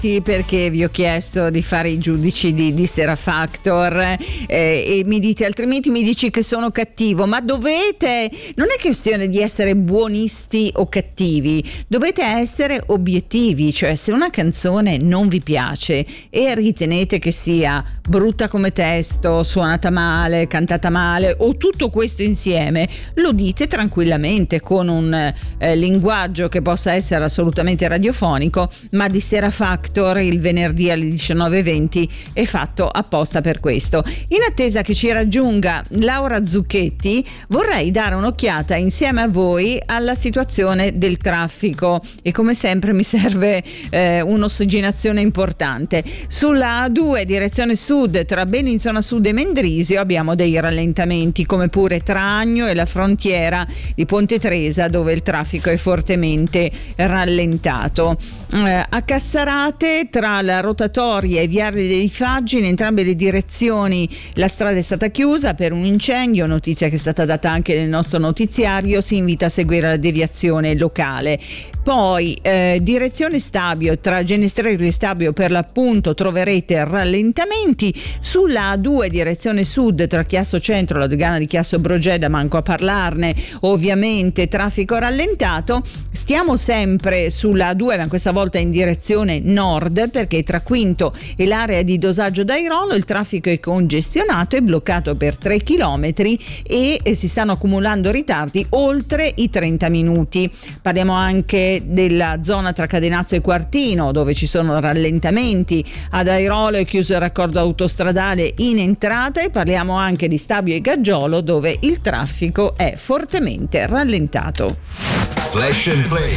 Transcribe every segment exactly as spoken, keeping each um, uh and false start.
arrabbiati perché vi ho chiesto di fare i giudici di, di Sera Factor eh, e mi dite, altrimenti mi dici che sono cattivo, ma dovete, non è questione di essere buonisti o cattivi, dovete essere obiettivi, cioè se una canzone non vi piace e ritenete che sia brutta come testo, suonata male, cantata male o tutto questo insieme, lo dite tranquillamente con un eh, linguaggio che possa essere assolutamente radiofonico, ma di Sera Factor il venerdì alle diciannove e venti è fatto apposta per questo. In attesa che ci raggiunga Laura Zucchetti, vorrei dare un'occhiata insieme a voi alla situazione del traffico e come sempre mi serve eh, un'ossigenazione importante. Sulla A due direzione sud tra Bellinzona Sud e Mendrisio abbiamo dei rallentamenti, come pure tra Agno e la frontiera di Ponte Tresa, dove il traffico è fortemente rallentato. Eh, a Cassarate tra la rotatoria e Viale dei Faggi in entrambe le direzioni la strada è stata chiusa per un incendio, notizia che è stata data anche nel nostro notiziario, si invita a seguire la deviazione locale. Poi eh, direzione Stabio tra Genestrello e Stabio per l'appunto troverete rallentamenti. Sulla A due direzione sud tra Chiasso Centro, la dogana di Chiasso Brogeda, manco a parlarne, ovviamente traffico rallentato. Stiamo sempre sulla A due ma questa volta in direzione nord, perché tra Quinto e l'area di dosaggio d'Airolo il traffico è congestionato, è bloccato per tre chilometri e, e si stanno accumulando ritardi oltre i trenta minuti. Parliamo anche della zona tra Cadenazzo e Quartino, dove ci sono rallentamenti. Ad Airolo è chiuso il raccordo autostradale in entrata e parliamo anche di Stabio e Gaggiolo, dove il traffico è fortemente rallentato. Flash and Play.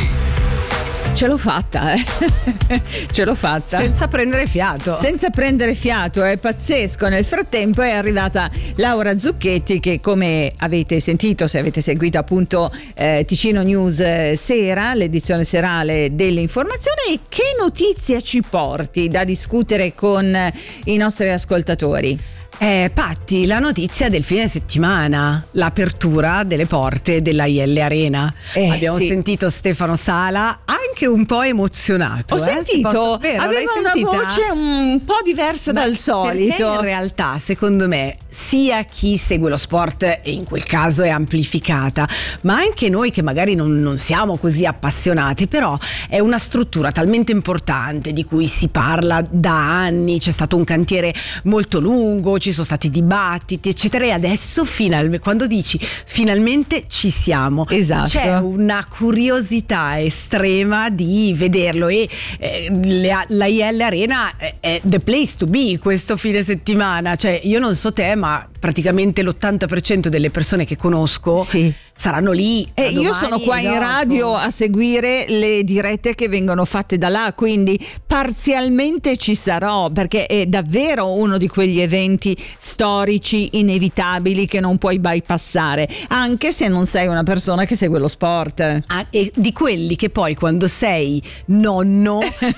Ce l'ho fatta, eh? Ce l'ho fatta. Senza prendere fiato. Senza prendere fiato, è pazzesco. Nel frattempo è arrivata Laura Zucchetti che, come avete sentito, se avete seguito appunto eh, Ticino News eh, Sera, l'edizione serale delle informazioni, che notizia ci porti da discutere con i nostri ascoltatori? Eh, Patti, la notizia del fine settimana, l'apertura delle porte della I L Arena. Eh, Abbiamo sì. sentito Stefano Sala anche un po' emozionato. Ho eh? sentito, posso, vero, aveva una sentita? voce un po' diversa Ma dal solito. Perché in realtà, secondo me, sia chi segue lo sport, e in quel caso è amplificata, ma anche noi che magari non, non siamo così appassionati, però è una struttura talmente importante di cui si parla da anni, c'è stato un cantiere molto lungo, ci sono stati dibattiti eccetera, e adesso finalmente, quando dici finalmente ci siamo, esatto, c'è una curiosità estrema di vederlo e eh, le, la I L Arena è, è the place to be questo fine settimana. Cioè, io non so te, ma praticamente l'ottanta per cento delle persone che conosco sì. saranno lì. E io sono qua in radio a seguire le dirette che vengono fatte da là, quindi parzialmente ci sarò, perché è davvero uno di quegli eventi storici inevitabili che non puoi bypassare, anche se non sei una persona che segue lo sport. Ah, e di quelli che poi quando sei nonno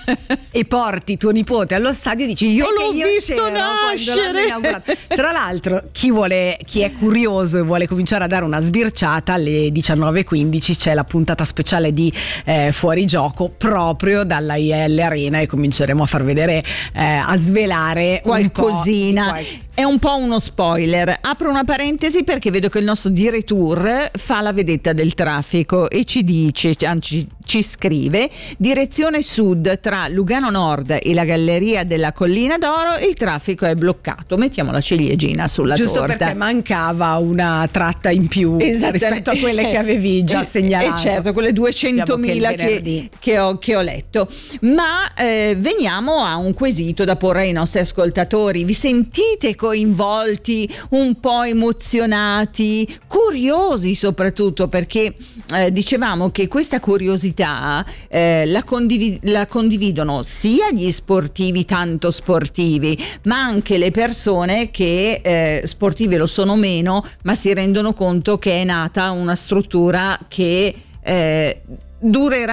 e porti tuo nipote allo stadio dici io "Sai l'ho che io visto c'ero nascere". quando l'hanno inaugurato". Tra l'altro chi vuole, chi è curioso e vuole cominciare a dare una sbirciata, alle diciannove e quindici c'è la puntata speciale di eh, Fuori Gioco proprio dalla I L Arena e cominceremo a far vedere, eh, a svelare qualcosina. Un qual- è un po' uno spoiler. Apro una parentesi perché vedo che il nostro direttore fa la vedetta del traffico e ci dice, anzi ci scrive: direzione sud tra Lugano Nord e la Galleria della Collina d'Oro il traffico è bloccato. Mettiamo la ciliegina sulla Giusto torta. perché mancava una tratta in più rispetto a quelle che avevi già segnalato. E certo, quelle duecentomila che, che, che, ho, che ho letto. Ma eh, veniamo a un quesito da porre ai nostri ascoltatori. Vi sentite coinvolti, un po' emozionati, curiosi soprattutto, perché eh, dicevamo che questa curiosità eh, la, condivid- la condividono sia gli sportivi tanto sportivi, ma anche le persone che eh, sportive lo sono meno, ma si rendono conto che è nata una struttura che eh, durerà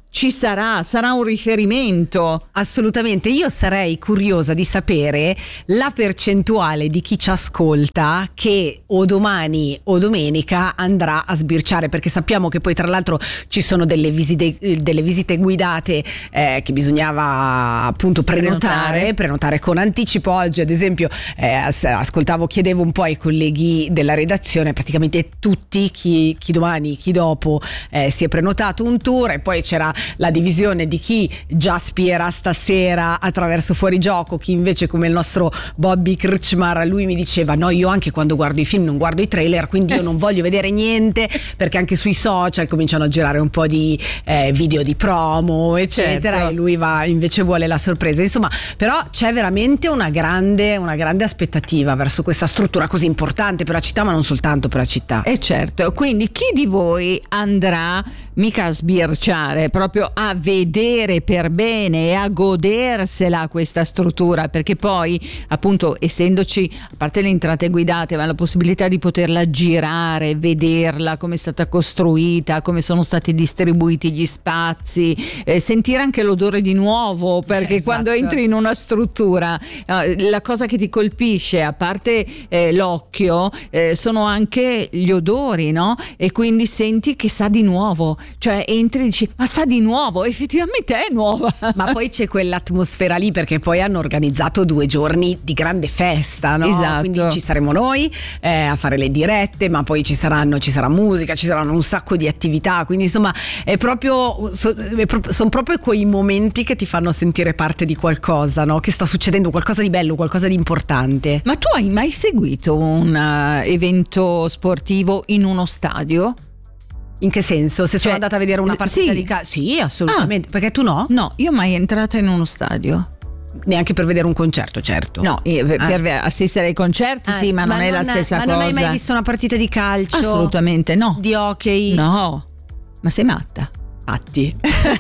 ci sarà, sarà un riferimento. Assolutamente, io sarei curiosa di sapere la percentuale di chi ci ascolta che o domani o domenica andrà a sbirciare, perché sappiamo che poi tra l'altro ci sono delle visite, delle visite guidate eh, che bisognava appunto prenotare, prenotare, prenotare con anticipo. Oggi ad esempio eh, ascoltavo, chiedevo un po' ai colleghi della redazione, praticamente tutti, chi, chi domani, chi dopo eh, si è prenotato un tour, e poi c'era la divisione di chi già spierà stasera attraverso Fuorigioco, chi invece come il nostro Bobby Krčmar, lui mi diceva no, io anche quando guardo i film non guardo i trailer, quindi io non voglio vedere niente, perché anche sui social cominciano a girare un po' di eh, video di promo eccetera, certo. E lui va, invece vuole la sorpresa, insomma. Però c'è veramente una grande una grande aspettativa verso questa struttura così importante per la città, ma non soltanto per la città. E certo, quindi chi di voi andrà mica a sbirciare, proprio a vedere per bene e a godersela questa struttura, perché poi appunto essendoci, a parte le entrate guidate, ma la possibilità di poterla girare, vederla, come è stata costruita, come sono stati distribuiti gli spazi, eh, sentire anche l'odore di nuovo, perché esatto. Quando entri in una struttura eh, la cosa che ti colpisce, a parte eh, l'occhio, eh, sono anche gli odori, no? E quindi senti che sa di nuovo, cioè entri e dici ma sa di nuovo, effettivamente è nuova. Ma poi c'è quell'atmosfera lì, perché poi hanno organizzato due giorni di grande festa, no? Esatto. Quindi ci saremo noi eh, a fare le dirette, ma poi ci saranno ci sarà musica, ci saranno un sacco di attività, quindi insomma è proprio so, è pro, sono proprio quei momenti che ti fanno sentire parte di qualcosa, no? Che sta succedendo qualcosa di bello, qualcosa di importante. Ma tu hai mai seguito un uh, evento sportivo in uno stadio? In che senso? Se sono cioè, andata a vedere una partita sì. di calcio? Sì, assolutamente. Ah. Perché tu no? No, io mai entrata in uno stadio. Neanche per vedere un concerto, certo. No, per, ah. per assistere ai concerti ah, sì, ma, ma non è la stessa ma cosa. Ma non hai mai visto una partita di calcio? Assolutamente no. Di hockey? No. Ma sei matta? Matti.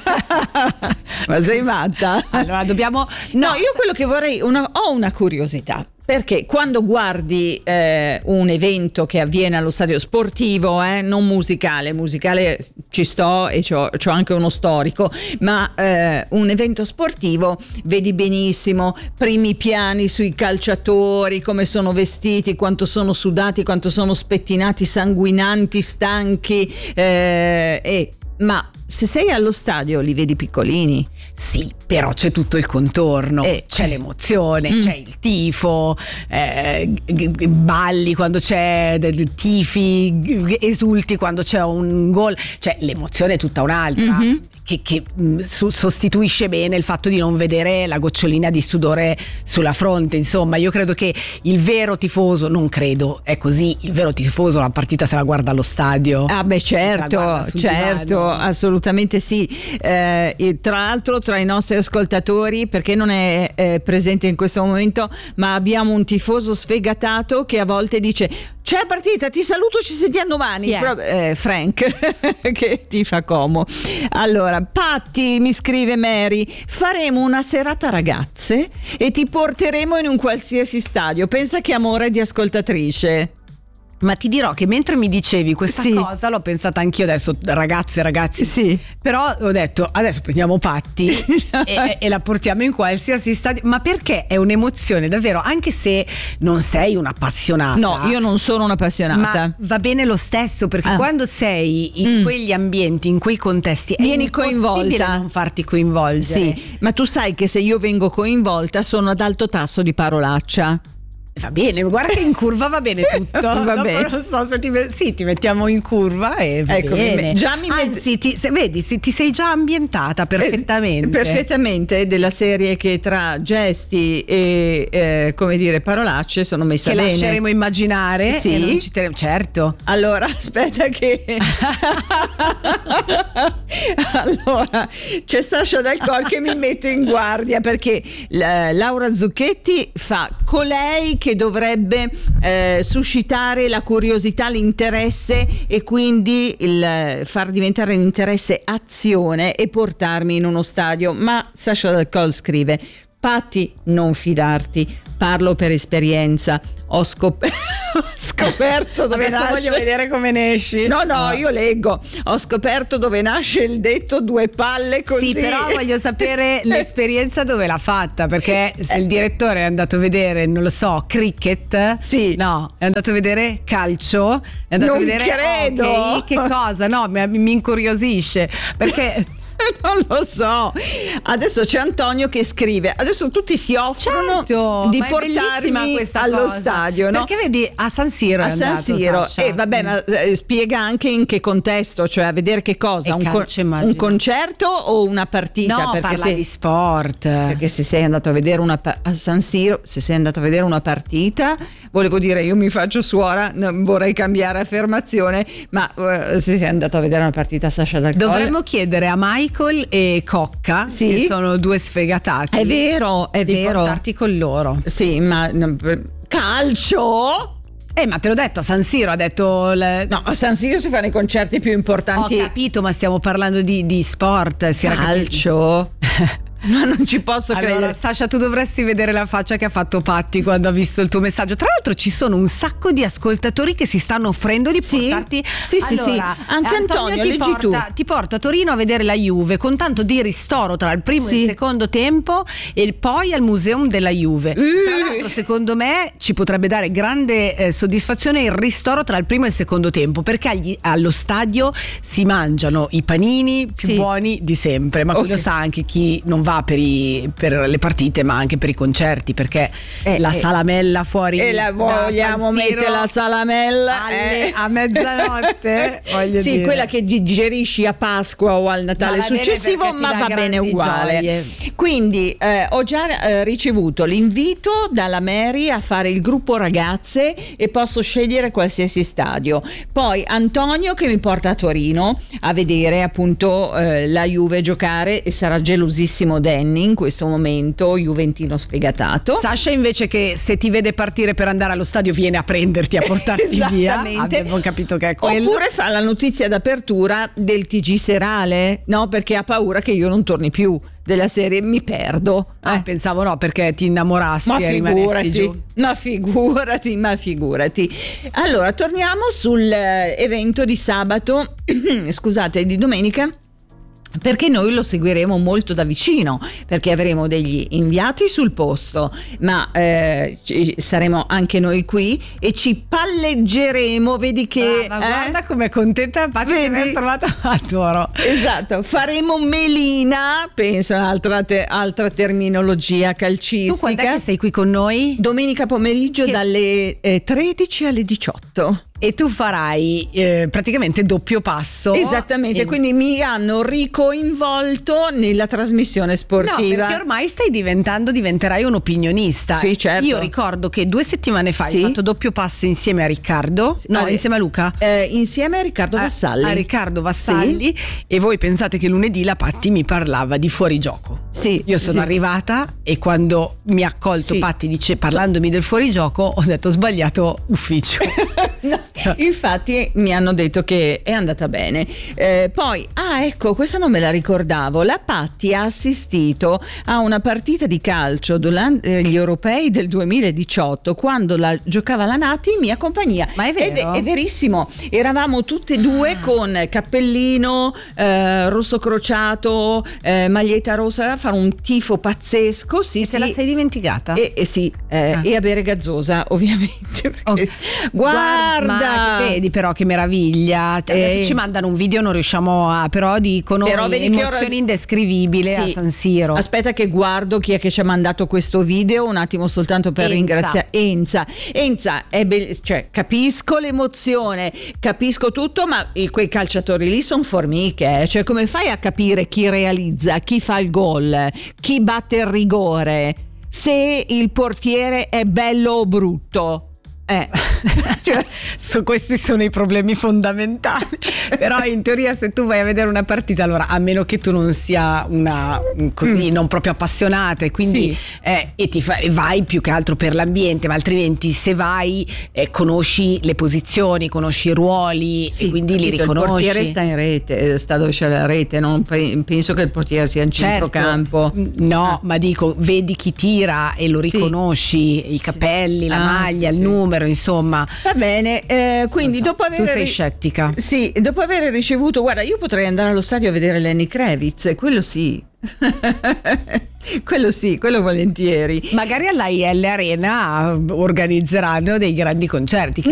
Ma sei matta? Allora dobbiamo... No, no io quello che vorrei... Una, ho una curiosità. Perché quando guardi eh, un evento che avviene allo stadio sportivo, eh, non musicale, musicale ci sto e c'ho, c'ho anche uno storico, ma eh, un evento sportivo vedi benissimo primi piani sui calciatori, come sono vestiti, quanto sono sudati, quanto sono spettinati, sanguinanti, stanchi, eh, e, ma se sei allo stadio li vedi piccolini. Sì, però c'è tutto il contorno, eh, c'è l'emozione, mm. c'è il tifo, eh, balli quando c'è del tifi, esulti quando c'è un gol, cioè l'emozione è tutta un'altra. Mm-hmm. Che, che mh, sostituisce bene il fatto di non vedere la gocciolina di sudore sulla fronte. Insomma, io credo che il vero tifoso, non credo, è così, il vero tifoso la partita se la guarda allo stadio. Ah beh certo, certo, divano. Assolutamente sì. Eh, e tra l'altro tra i nostri ascoltatori, perché non è eh, presente in questo momento, ma abbiamo un tifoso sfegatato che a volte dice c'è la partita, ti saluto, ci sentiamo domani. Yeah. Pro- eh, Frank che ti fa como. Allora, Patti, mi scrive Mary, faremo una serata ragazze e ti porteremo in un qualsiasi stadio. Pensa che amore di ascoltatrice. Ma ti dirò che mentre mi dicevi questa sì. cosa l'ho pensata anch'io adesso, ragazze ragazzi, sì. Però ho detto adesso prendiamo Patti e, e la portiamo in qualsiasi stadio, ma perché è un'emozione davvero, anche se non sei un'appassionata. No, io non sono un'appassionata, ma va bene lo stesso, perché ah. quando sei in mm. quegli ambienti, in quei contesti, vieni è impossibile coinvolta, non farti coinvolgere. Sì, ma tu sai che se io vengo coinvolta sono ad alto tasso di parolaccia. Va bene, guarda che in curva va bene tutto. Va Dopo bene. non so se ti sì, ti mettiamo in curva e va ecco, bene. Già mi met... Anzi, ti, se, vedi, se, ti sei già ambientata perfettamente. Eh, perfettamente, della serie che tra gesti e eh, come dire parolacce sono messa che bene. Che lasceremo immaginare. Sì. E non ci te... Certo. Allora, aspetta che allora c'è Sasha Dal Col che mi mette in guardia, perché la, Laura Zucchetti fa colei che dovrebbe eh, suscitare la curiosità, l'interesse e quindi il far diventare l'interesse azione e portarmi in uno stadio. Ma Sasha Dal Col scrive: Patti, non fidarti, parlo per esperienza, ho scop- scoperto dove Adesso nasce. voglio vedere come ne esci. No, no, io leggo. Ho scoperto dove nasce il detto due palle così. Sì, però voglio sapere l'esperienza dove l'ha fatta, perché se il direttore è andato a vedere, non lo so, cricket, Sì. no, è andato a vedere calcio, è andato Non a vedere credo. hockey, che cosa? No, mi, mi incuriosisce, perché Non lo so. Adesso c'è Antonio che scrive. Adesso tutti si offrono certo, di ma è bellissima portarmi questa allo cosa. stadio, no? Perché vedi, a San Siro è A San andato, Siro. Sasha. E vabbè, ma eh, spiega anche in che contesto, cioè a vedere che cosa, E un, calcio, immagino. un concerto o una partita? No, perché parla se, di sport. perché se sei andato a vedere una pa- a San Siro, se sei andato a vedere una partita, volevo dire, io mi faccio suora, non vorrei cambiare affermazione, ma eh, se sei andato a vedere una partita a Sasha Dal Colle, Dovremmo chiedere a Michael e Cocca, Sì. che sono due sfegatati, è vero, è di vero. portarti con loro. Sì, ma no, per- calcio? Eh, ma te l'ho detto, a San Siro ha detto il- No, a San Siro si fanno i concerti più ho importanti. capito, ma stiamo parlando di, di sport. Si era capito. Calcio? Ma non ci posso Allora, credere. Sasha, tu dovresti vedere la faccia che ha fatto Patti quando ha visto il tuo messaggio. Tra l'altro ci sono un sacco di ascoltatori che si stanno offrendo di Sì? portarti. Sì, sì, sì. Allora, Anche Antonio, ti leggi porta, tu. ti porta a Torino a vedere la Juve con tanto di ristoro tra il primo Sì. e il secondo tempo, e poi al Museum della Juve. Tra l'altro, secondo me ci potrebbe dare grande eh, soddisfazione il ristoro tra il primo e il secondo tempo, perché agli- allo stadio si mangiano i panini più Sì. buoni di sempre, ma qui Ok. lo sa anche chi non va per i per le partite, ma anche per i concerti, perché Eh, la eh. salamella fuori E la da vogliamo San Siro mettere la salamella alle- eh. a mezzanotte, voglio Sì, dire. quella che digerisci a Pasqua o al Natale Ma va bene successivo, perché ti ma dà va bene grandi uguale. gioie. Quindi eh, ho già eh, ricevuto l'invito dalla Mary a fare il gruppo ragazze e posso scegliere qualsiasi stadio. Poi Antonio che mi porta a Torino a vedere appunto eh, la Juve giocare, e sarà gelosissimo Danny in questo momento, juventino sfegatato. Sasha invece, che se ti vede partire per andare allo stadio viene a prenderti, a portarti via. Esattamente. Abbiamo capito che è quello. Oppure fa la notizia d'apertura del T G serale, no? Perché ha paura che io non torni più, della serie mi perdo. Ah, Eh. pensavo no, perché ti innamorassi Ma e rimanessi figurati, giù. ma figurati, ma figurati. Allora, torniamo sull'evento di sabato, scusate, di domenica, perché noi lo seguiremo molto da vicino, perché avremo degli inviati sul posto, ma eh, ci- saremo anche noi qui e ci palleggeremo, vedi che Ah, ma eh? guarda com'è contenta Patti di Vedi? aver trovato adoro. Esatto, faremo melina, penso altra, te- altra terminologia Tu quando è calcistica. che sei qui con noi? Domenica pomeriggio Che- dalle eh, tredici alle diciotto. E tu farai eh, praticamente doppio passo. Esattamente, E- quindi mi hanno ricoinvolto nella trasmissione No, sportiva. perché ormai stai diventando, diventerai un opinionista. Sì, certo. Io ricordo che due settimane fa Sì. hai fatto doppio passo insieme a Riccardo, no, Ah, insieme a Luca. Eh, insieme a Riccardo A- Vassalli. A, Riccardo Vassalli. E voi pensate che lunedì la Patti mi parlava di fuorigioco. Sì, Io sono sì. arrivata e quando mi ha accolto Sì. Patti dice parlandomi del fuorigioco, ho detto ho sbagliato ufficio. No, infatti mi hanno detto che è andata bene. Eh, poi, ah ecco, questa non me la ricordavo. La Patti ha assistito a una partita di calcio durante gli europei del duemiladiciotto, quando la giocava la Nati in mia compagnia. Ma è vero? È, è verissimo. Eravamo tutte e due Ah. con cappellino eh, rosso crociato, eh, maglietta rossa, a fare un tifo pazzesco. Sì, E sì. te la sei dimenticata? E, e sì, eh, Ah. e a bere gazzosa, ovviamente. Perché, Ok. Guarda, ma vedi però che meraviglia. Cioè, adesso Eh. ci mandano un video, non riusciamo a, però dicono Però vedi che emozioni ora- indescrivibili a Sì. San Siro. Aspetta che guardo chi è che ci ha mandato questo video un attimo, soltanto per Enza. ringraziare Enza. Enza è be- cioè, capisco l'emozione, capisco tutto, ma i- quei calciatori lì sono formiche, eh. Cioè come fai a capire chi realizza, chi fa il gol, chi batte il rigore, se il portiere è bello o brutto? Eh Cioè, su questi sono i problemi fondamentali. Però in teoria se tu vai a vedere una partita, allora a meno che tu non sia una così mm. non proprio appassionata e quindi sì. eh, e ti fa, vai più che altro per l'ambiente, ma altrimenti se vai eh, conosci le posizioni, conosci i ruoli sì, e quindi li riconosci. Il portiere sta in rete, sta dove c'è la rete, non penso che il portiere sia in certo, centrocampo. No, ma dico, vedi chi tira e lo riconosci, sì. i capelli, la ah, maglia, sì, il numero, insomma. Va bene, eh, quindi so, dopo aver tu sei scettica. Sì, dopo aver ricevuto, guarda, io potrei andare allo stadio a vedere Lenny Kravitz, quello sì. Quello sì, quello volentieri. Magari all'A I L Arena organizzeranno dei grandi concerti.